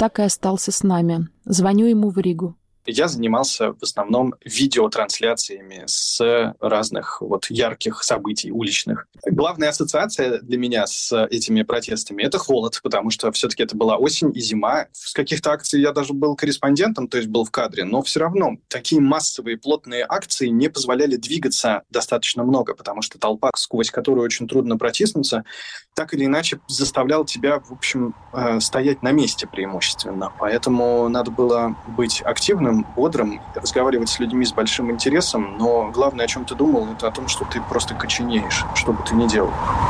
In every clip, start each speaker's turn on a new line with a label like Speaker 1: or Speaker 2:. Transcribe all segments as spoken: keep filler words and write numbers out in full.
Speaker 1: так и остался с нами. Звоню ему в Ригу.
Speaker 2: Я занимался в основном видеотрансляциями с разных вот ярких событий уличных. Главная ассоциация для меня с этими протестами — это холод, потому что все-таки это была осень и зима. С каких-то акций я даже был корреспондентом, то есть был в кадре, но все равно такие массовые плотные акции не позволяли двигаться достаточно много, потому что толпа, сквозь которую очень трудно протиснуться, так или иначе заставляла тебя, в общем, стоять на месте преимущественно. Поэтому надо было быть активным, бодрым, разговаривать с людьми с большим интересом, но главное, о чем ты думал, это о том, что ты просто коченеешь, что бы ты ни делал.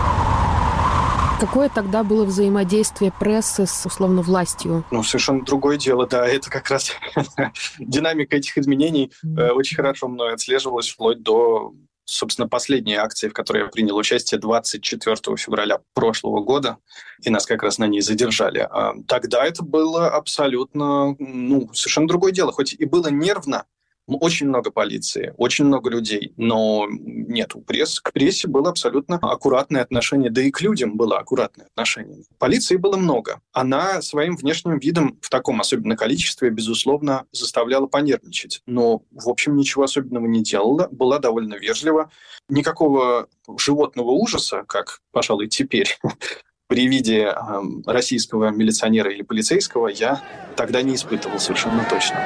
Speaker 1: Какое тогда было взаимодействие прессы с, условно, властью?
Speaker 2: Ну, совершенно другое дело, да. Это как раз динамика этих изменений очень хорошо мной отслеживалась вплоть до, собственно, последней акции, в которой я принял участие двадцать четвёртого февраля прошлого года, и нас как раз на ней задержали. Тогда это было абсолютно, ну, совершенно другое дело. Хоть и было нервно, очень много полиции, очень много людей, но нет, у прессы, к прессе было абсолютно аккуратное отношение, да и к людям было аккуратное отношение. Полиции было много. Она своим внешним видом в таком особенно количестве, безусловно, заставляла понервничать. Но, в общем, ничего особенного не делала, была довольно вежлива. Никакого животного ужаса, как, пожалуй, теперь, при виде э, российского милиционера или полицейского, я тогда не испытывал совершенно точно.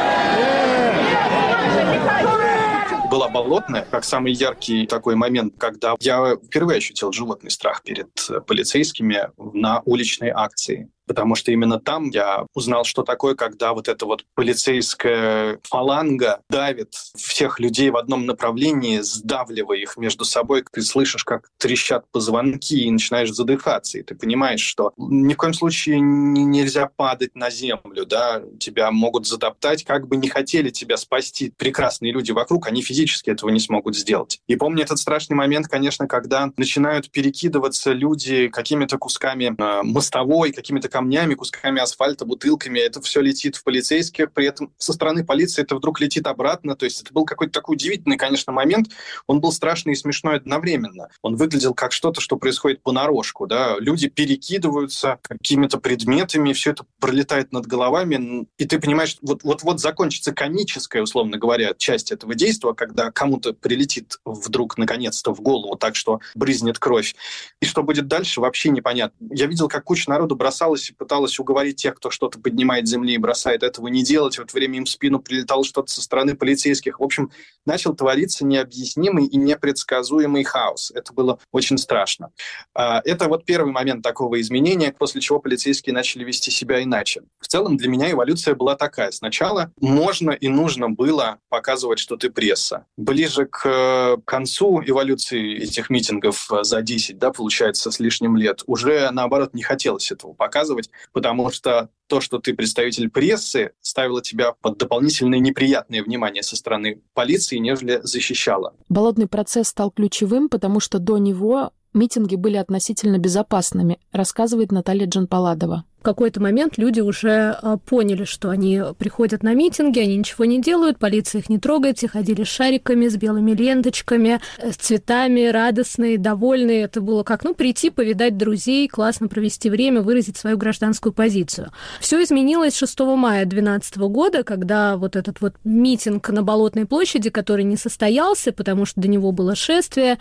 Speaker 2: Была Болотная, как самый яркий такой момент, когда я впервые ощутил животный страх перед полицейскими на уличной акции. Потому что именно там я узнал, что такое, когда вот эта вот полицейская фаланга давит всех людей в одном направлении, сдавливая их между собой. Ты слышишь, как трещат позвонки, и начинаешь задыхаться. И ты понимаешь, что ни в коем случае нельзя падать на землю, да? Тебя могут затоптать, как бы не хотели тебя спасти прекрасные люди вокруг, они физически этого не смогут сделать. И помню этот страшный момент, конечно, когда начинают перекидываться люди какими-то кусками э, мостовой, какими-то камнями, кусками асфальта, бутылками. Это все летит в полицейских. При этом со стороны полиции это вдруг летит обратно. То есть это был какой-то такой удивительный, конечно, момент. Он был страшный и смешной одновременно. Он выглядел как что-то, что происходит понарошку. Да? Люди перекидываются какими-то предметами, все это пролетает над головами. И ты понимаешь, вот, вот-вот закончится комическая, условно говоря, часть этого действия, когда кому-то прилетит вдруг, наконец-то, в голову так, что брызнет кровь. И что будет дальше, вообще непонятно. Я видел, как куча народу бросалась и пыталась уговорить тех, кто что-то поднимает с земли и бросает, этого не делать. В это время им в спину прилетало что-то со стороны полицейских. В общем, начал твориться необъяснимый и непредсказуемый хаос. Это было очень страшно. Это вот первый момент такого изменения, после чего полицейские начали вести себя иначе. В целом для меня эволюция была такая. Сначала можно и нужно было показывать, что ты пресса. Ближе к концу эволюции этих митингов за десять, да, получается, с лишним лет, уже, наоборот, не хотелось этого показывать, потому что то, что ты представитель прессы, ставило тебя под дополнительное неприятное внимание со стороны полиции, нежели защищало.
Speaker 1: Болотный процесс стал ключевым, потому что до него митинги были относительно безопасными, рассказывает Наталья Джанпаладова.
Speaker 3: В какой-то момент люди уже поняли, что они приходят на митинги, они ничего не делают, полиция их не трогает, все ходили с шариками, с белыми ленточками, с цветами, радостные, довольные. Это было как, ну, прийти, повидать друзей, классно провести время, выразить свою гражданскую позицию. Все изменилось шестого мая две тысячи двенадцатого года, когда вот этот вот митинг на Болотной площади, который не состоялся, потому что до него было шествие,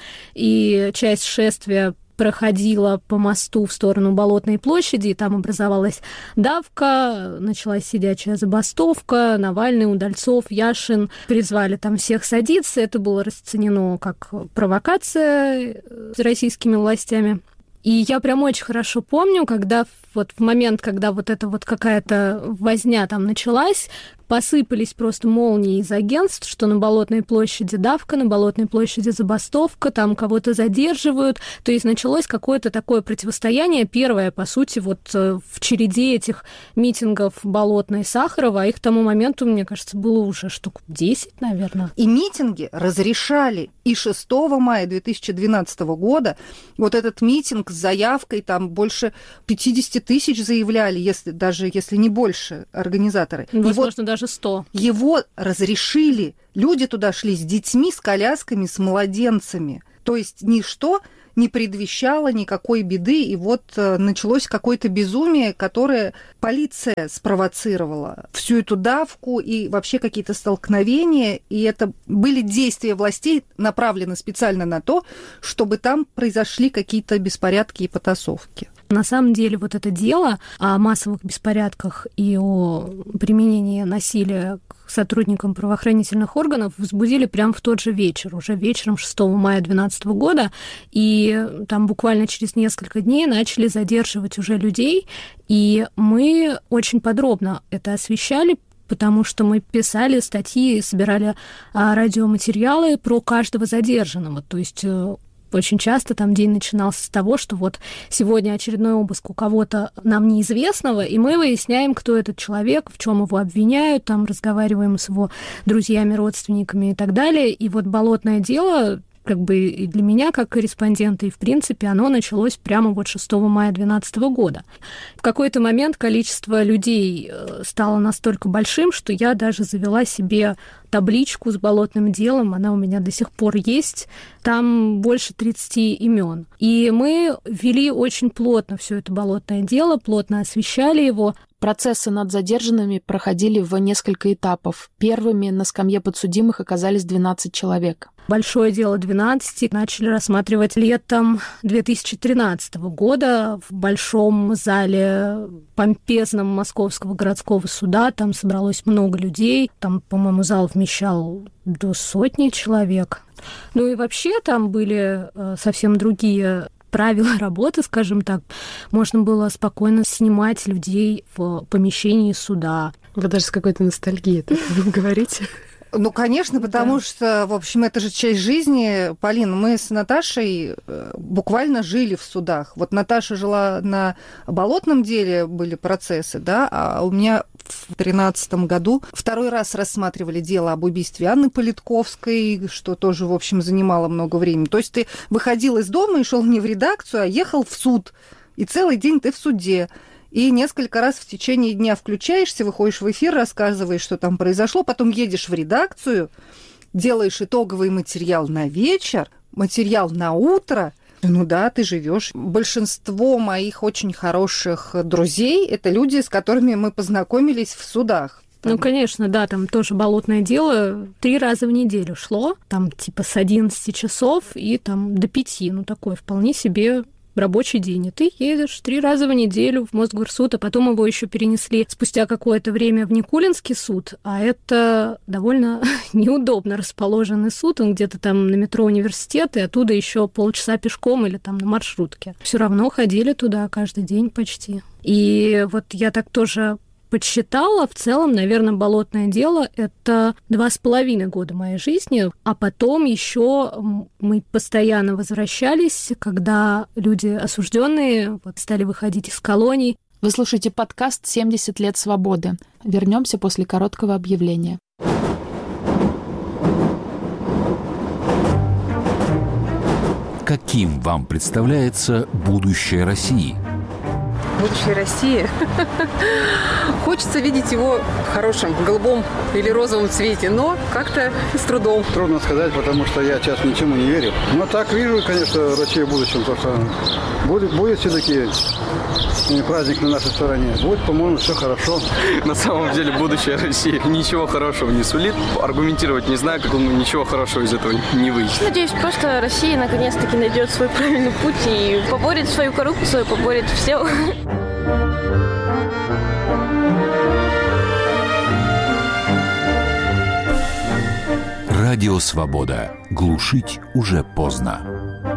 Speaker 3: и часть шествия проходила по мосту в сторону Болотной площади, и там образовалась давка, началась сидячая забастовка, Навальный, Удальцов, Яшин призвали там всех садиться. Это было расценено как провокация российскими властями. И я прям очень хорошо помню, когда вот в момент, когда вот эта вот какая-то возня там началась, посыпались просто молнии из агентств, что на Болотной площади давка, на Болотной площади забастовка, там кого-то задерживают. То есть началось какое-то такое противостояние, первое, по сути, вот в череде этих митингов Болотной и Сахарова, а их к тому моменту, мне кажется, было уже штук десять, наверное.
Speaker 4: И митинги разрешали. И шестого мая две тысячи двенадцатого года вот этот митинг с заявкой, там больше пятьдесят тысяч заявляли, если, даже если не больше, организаторы.
Speaker 3: Возможно, вот даже сто.
Speaker 4: Его разрешили. Люди туда шли с детьми, с колясками, с младенцами. То есть ничто не предвещало никакой беды, и вот началось какое-то безумие, которое полиция спровоцировала. Всю эту давку и вообще какие-то столкновения, и это были действия властей, направлены специально на то, чтобы там произошли какие-то беспорядки и потасовки.
Speaker 3: На самом деле вот это дело о массовых беспорядках и о применении насилия к сотрудникам правоохранительных органов возбудили прямо в тот же вечер, уже вечером шестого мая две тысячи двенадцатого года, и там буквально через несколько дней начали задерживать уже людей, и мы очень подробно это освещали, потому что мы писали статьи, собирали радиоматериалы про каждого задержанного, то есть очень часто там день начинался с того, что вот сегодня очередной обыск у кого-то нам неизвестного, и мы выясняем, кто этот человек, в чем его обвиняют, там разговариваем с его друзьями, родственниками и так далее. И вот болотное дело, как бы и для меня, как корреспондента, и в принципе оно началось прямо вот шестого мая две тысячи двенадцатого года. В какой-то момент количество людей стало настолько большим, что я даже завела себе табличку с болотным делом, она у меня до сих пор есть, там больше тридцати имен. И мы вели очень плотно все это болотное дело, плотно освещали его.
Speaker 1: Процессы над задержанными проходили в несколько этапов. Первыми на скамье подсудимых оказались двенадцать человек.
Speaker 3: Большое дело двенадцати начали рассматривать летом две тысячи тринадцатого года в большом зале помпезном Московского городского суда. Там собралось много людей. Там, по-моему, зал вмещал до сотни человек. Ну и вообще там были совсем другие правила работы, скажем так. Можно было спокойно снимать людей в помещении суда.
Speaker 1: Вы даже с какой-то ностальгией это говорите.
Speaker 4: Ну, конечно, потому
Speaker 3: да.
Speaker 4: что, в общем, это же часть жизни. Полин, мы с Наташей буквально жили в судах. Вот Наташа жила на болотном деле, были процессы, да, а у меня в тринадцатом году второй раз рассматривали дело об убийстве Анны Политковской, что тоже, в общем, занимало много времени. То есть ты выходил из дома и шел не в редакцию, а ехал в суд. И целый день ты в суде. И несколько раз в течение дня включаешься, выходишь в эфир, рассказываешь, что там произошло, потом едешь в редакцию, делаешь итоговый материал на вечер, материал на утро. Ну да, ты живешь. Большинство моих очень хороших друзей – это люди, с которыми мы познакомились в судах.
Speaker 3: Ну, конечно, да, там тоже болотное дело три раза в неделю шло, там типа с одиннадцати часов и там до пяти, ну такой вполне себе рабочий день, и ты едешь три раза в неделю в Мосгорсуд, а потом его еще перенесли спустя какое-то время в Никулинский суд, а это довольно неудобно расположенный суд, он где-то там на метро Университет, и оттуда еще полчаса пешком или там на маршрутке. Все равно ходили туда каждый день почти. И вот я так тоже подсчитала, в целом, наверное, болотное дело – это два с половиной года моей жизни, а потом еще мы постоянно возвращались, когда люди осужденные вот, стали выходить из колоний.
Speaker 1: Вы слушаете подкаст «семьдесят лет свободы». Вернемся после короткого объявления.
Speaker 5: Каким вам представляется будущее России?
Speaker 6: Будущее России. Хочется видеть его в хорошем, голубом или розовом цвете, но как-то с трудом.
Speaker 7: Трудно сказать, потому что я сейчас ничему не верю. Но так вижу, конечно, Россию в будущем, потому что будет, будет все-таки праздник на нашей стороне. Будет, по-моему, все хорошо.
Speaker 8: На самом деле будущее России ничего хорошего не сулит. Аргументировать не знаю, как он ничего хорошего из этого не выйдет.
Speaker 9: Надеюсь, просто Россия наконец-таки найдет свой правильный путь и поборет свою коррупцию, поборет все.
Speaker 5: Радио «Свобода». Глушить уже поздно.